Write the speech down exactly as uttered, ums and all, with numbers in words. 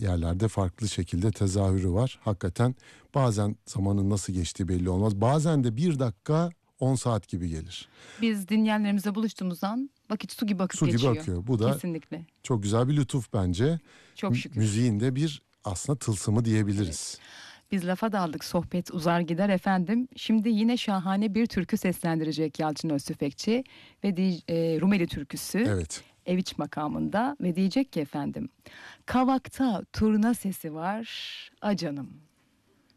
yerlerde farklı şekilde tezahürü var. Hakikaten bazen zamanın nasıl geçtiği belli olmaz. Bazen de bir dakika on saat gibi gelir. Biz dinleyenlerimizle buluştuğumuz an vakit su gibi akıp Su gibi geçiyor. akıyor. Bu da Kesinlikle. çok güzel bir lütuf bence. Çok şükür. Müziğin de bir aslında tılsımı diyebiliriz. Evet. Biz lafa daldık, sohbet uzar gider efendim. Şimdi yine şahane bir türkü seslendirecek Yalçın Öztüfekçi ve di- e, Rumeli türküsü. Evet. Eviç makamında ve diyecek ki efendim, kavakta turna sesi var a canım.